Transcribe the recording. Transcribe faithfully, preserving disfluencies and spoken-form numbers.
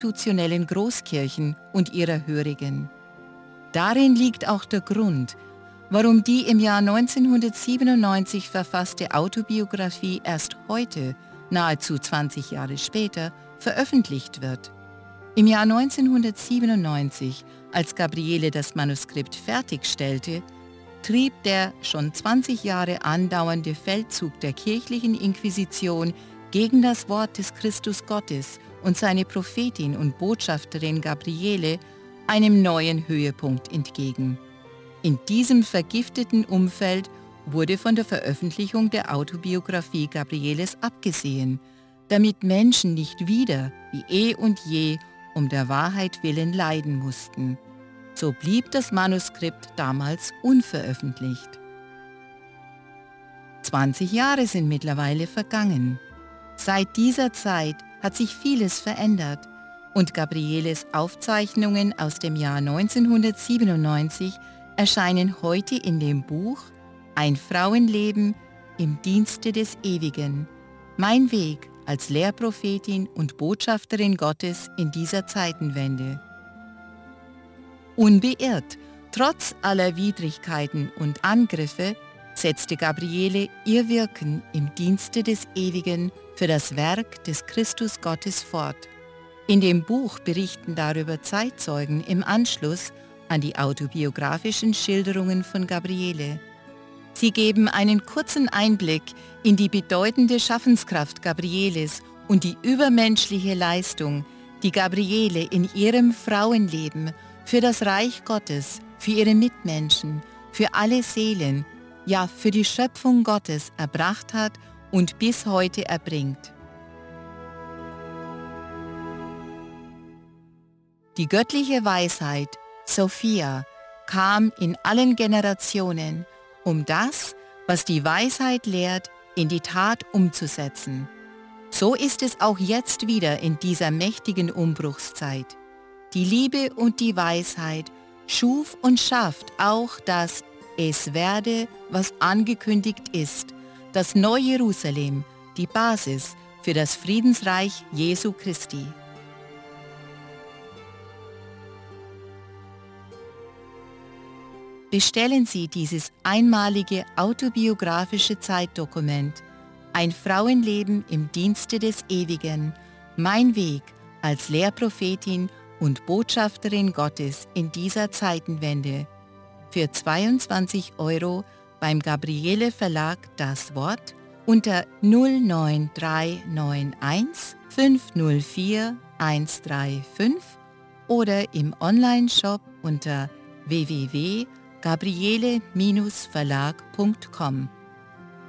institutionellen Großkirchen und ihrer Hörigen. Darin liegt auch der Grund, warum die im Jahr neunzehnhundertsiebenundneunzig verfasste Autobiografie erst heute, nahezu zwanzig Jahre später, veröffentlicht wird. Im Jahr neunzehnhundertsiebenundneunzig, als Gabriele das Manuskript fertigstellte, trieb der schon zwanzig Jahre andauernde Feldzug der kirchlichen Inquisition gegen das Wort des Christus Gottes und seine Prophetin und Botschafterin Gabriele einem neuen Höhepunkt entgegen. In diesem vergifteten Umfeld wurde von der Veröffentlichung der Autobiografie Gabrieles abgesehen, damit Menschen nicht wieder, wie eh und je, um der Wahrheit willen leiden mussten. So blieb das Manuskript damals unveröffentlicht. zwanzig Jahre sind mittlerweile vergangen. Seit dieser Zeit hat sich vieles verändert und Gabrieles Aufzeichnungen aus dem Jahr neunzehnhundertsiebenundneunzig erscheinen heute in dem Buch Ein Frauenleben im Dienste des Ewigen. Mein Weg als Lehrprophetin und Botschafterin Gottes in dieser Zeitenwende. Unbeirrt, trotz aller Widrigkeiten und Angriffe, setzte Gabriele ihr Wirken im Dienste des Ewigen für das Werk des Christus Gottes fort. In dem Buch berichten darüber Zeitzeugen im Anschluss an die autobiografischen Schilderungen von Gabriele. Sie geben einen kurzen Einblick in die bedeutende Schaffenskraft Gabrieles und die übermenschliche Leistung, die Gabriele in ihrem Frauenleben für das Reich Gottes, für ihre Mitmenschen, für alle Seelen, ja für die Schöpfung Gottes erbracht hat und bis heute erbringt. Die göttliche Weisheit, Sophia, kam in allen Generationen, um das, was die Weisheit lehrt, in die Tat umzusetzen. So ist es auch jetzt wieder in dieser mächtigen Umbruchszeit. Die Liebe und die Weisheit schuf und schafft auch das Es werde, was angekündigt ist, das Neu-Jerusalem, die Basis für das Friedensreich Jesu Christi. Bestellen Sie dieses einmalige autobiografische Zeitdokument Ein Frauenleben im Dienste des Ewigen, mein Weg als Lehrprophetin und Botschafterin Gottes in dieser Zeitenwende für zweiundzwanzig Euro beim Gabriele Verlag Das Wort unter null neun drei neun eins fünf null vier eins drei fünf oder im Onlineshop unter w w w punkt gabriele Bindestrich verlag punkt com.